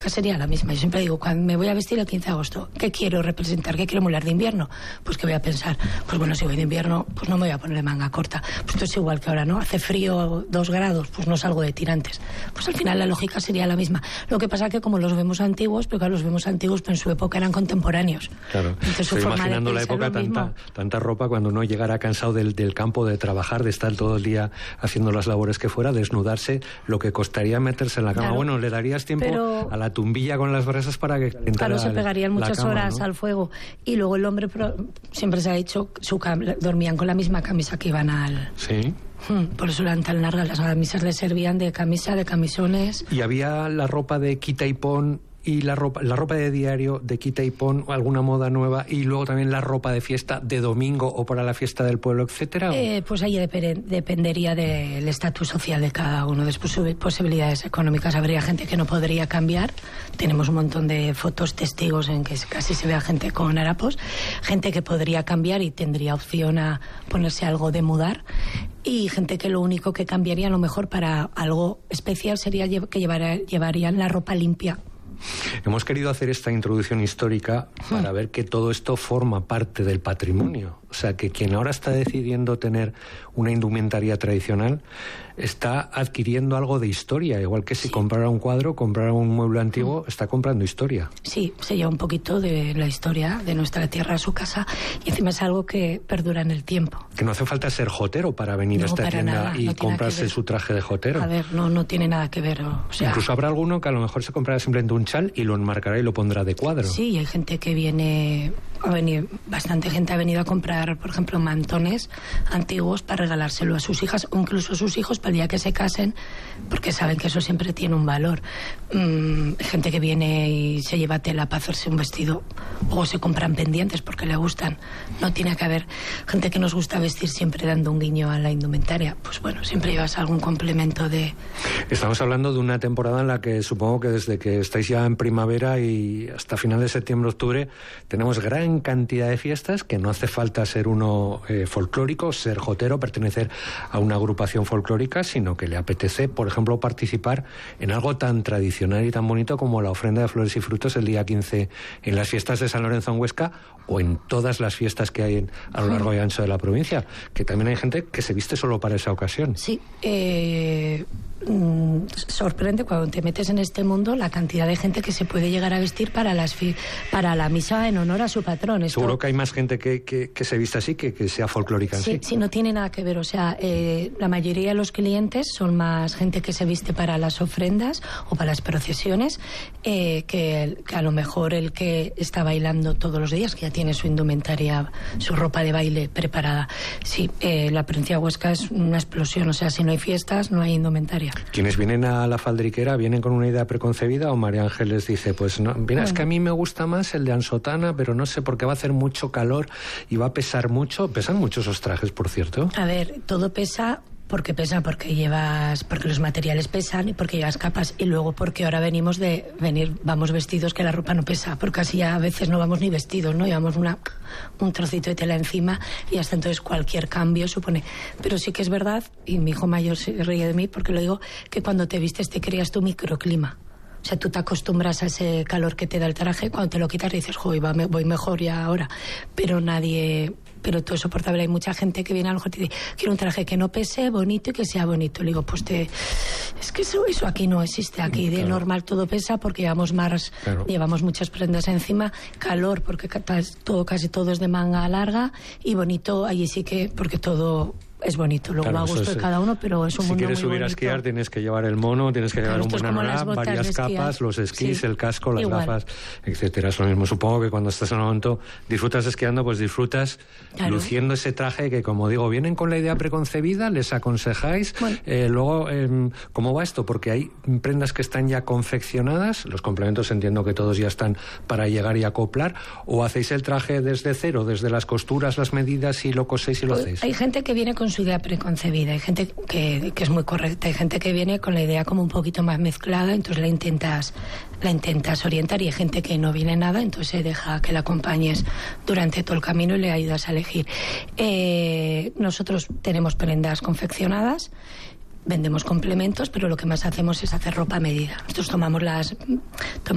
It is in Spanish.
lógica sería la misma. Yo siempre digo, cuando me voy a vestir el 15 de agosto, ¿qué quiero representar? ¿Qué quiero emular de invierno? Pues que voy a pensar, pues bueno, si voy de invierno, pues no me voy a poner de manga corta. Pues esto es igual que ahora, ¿no? Hace frío 2 grados, pues no salgo de tirantes. Pues al final la lógica sería la misma. Lo que pasa que como los vemos antiguos, pero claro, los vemos antiguos, pero en su época eran contemporáneos. Claro, entonces, estoy imaginando la época, tanta ropa, cuando uno llegara cansado del campo, de trabajar, de estar todo el día haciendo las labores que fuera, desnudarse, lo que costaría meterse en la cama. Claro, bueno, le darías tiempo a la tumbilla con las brasas para que calentara. Claro, se pegarían muchas horas, ¿no?, al fuego. Y luego el hombre, siempre se ha dicho, dormían con la misma camisa que iban al... Sí. Por eso eran tan largas, las camisas les servían de camisa, de camisones. Y había la ropa de quita y pon, y la ropa de diario, de quita y pon, alguna moda nueva, y luego también la ropa de fiesta de domingo o para la fiesta del pueblo, etcétera. Pues ahí dependería del estatus social de cada uno, de sus posibilidades económicas. Habría gente que no podría cambiar. Tenemos un montón de fotos, testigos en que casi se ve a gente con harapos, gente que podría cambiar y tendría opción a ponerse algo de mudar, y gente que lo único que cambiaría a lo mejor para algo especial sería que llevarían la ropa limpia. Hemos querido hacer esta introducción histórica para ver que todo esto forma parte del patrimonio. O sea, que quien ahora está decidiendo tener una indumentaria tradicional está adquiriendo algo de historia, igual que si comprara un cuadro, comprara un mueble antiguo, está comprando historia. Sí, se lleva un poquito de la historia de nuestra tierra a su casa, y encima es algo que perdura en el tiempo. Que no hace falta ser jotero para venir a esta tienda y comprarse su traje de jotero. A ver, no tiene nada que ver. O sea, incluso habrá alguno que a lo mejor se comprará simplemente un chal y lo enmarcará y lo pondrá de cuadro. Sí, hay gente que viene, bastante gente ha venido a comprar, por ejemplo, mantones antiguos para regalárselo a sus hijas, o incluso a sus hijos para el día que se casen, porque saben que eso siempre tiene un valor. Gente que viene y se lleva tela para hacerse un vestido, o se compran pendientes porque le gustan. No tiene que haber gente que nos gusta vestir siempre dando un guiño a la indumentaria. Pues bueno, siempre llevas algún complemento de... Estamos hablando de una temporada en la que supongo que desde que estáis ya en primavera y hasta final de septiembre, octubre, tenemos gran cantidad de fiestas, que no hace falta ser uno folclórico, ser jotero, pertenecer a una agrupación folclórica, sino que le apetece, por ejemplo, participar en algo tan tradicional y tan bonito como la ofrenda de flores y frutos el día 15 en las fiestas de San Lorenzo en Huesca, o en todas las fiestas que hay a lo largo y ancho de la provincia, que también hay gente que se viste solo para esa ocasión. Sí, sorprende cuando te metes en este mundo la cantidad de gente que se puede llegar a vestir para la misa en honor a su patrón. Seguro que hay más gente que se viste así que sea folclórica en sí. Sí, no tiene nada que ver. O sea, la mayoría de los clientes son más gente que se viste para las ofrendas o para las procesiones, que a lo mejor el que está bailando todos los días, que ya tiene su indumentaria, su ropa de baile preparada. Sí, la provincia de Huesca es una explosión. O sea, si no hay fiestas, no hay indumentaria. Quienes vienen a la faldriquera, ¿vienen con una idea preconcebida o María Ángeles dice, pues no, mira, es que a mí me gusta más el de ansotana, pero no sé por qué va a hacer mucho calor y va a pesar mucho? ¿Pesan mucho esos trajes, por cierto? A ver, todo pesa... Porque los materiales pesan, y porque llevas capas, y luego porque ahora vamos vestidos que la ropa no pesa, porque así a veces no vamos ni vestidos, ¿no? Llevamos un trocito de tela encima y hasta entonces cualquier cambio supone. Pero sí que es verdad, y mi hijo mayor se ríe de mí porque lo digo, que cuando te vistes te creas tu microclima. O sea, tú te acostumbras a ese calor que te da el traje, cuando te lo quitas dices, joder, voy mejor ya ahora. Pero todo es soportable. Hay mucha gente que viene a lo mejor y dice, quiero un traje que no pese, bonito y que sea bonito. Le digo, pues es que eso aquí no existe. Aquí de normal todo pesa porque llevamos muchas prendas encima, calor porque casi todo es de manga larga, y bonito allí sí que, porque todo... es bonito, luego va a gusto de cada uno, pero es un mundo muy bonito. Si quieres subir a esquiar tienes que llevar el mono, tienes que llevar un buen anorak, varias capas, los esquís, el casco, las gafas, etcétera. Es lo mismo. Supongo que cuando estás en un momento disfrutas esquiando, pues disfrutas luciendo ese traje que, como digo, vienen con la idea preconcebida, les aconsejáis. Bueno. Luego, ¿cómo va esto? Porque hay prendas que están ya confeccionadas, los complementos entiendo que todos ya están para llegar y acoplar, o hacéis el traje desde cero, desde las costuras, las medidas, y lo coséis y lo hacéis. Hay gente que viene con su idea preconcebida, hay gente que es muy correcta, hay gente que viene con la idea como un poquito más mezclada, entonces la intentas orientar, y hay gente que no viene nada, entonces se deja que la acompañes durante todo el camino y le ayudas a elegir. Nosotros tenemos prendas confeccionadas, vendemos complementos, pero lo que más hacemos es hacer ropa a medida. Nosotros tomamos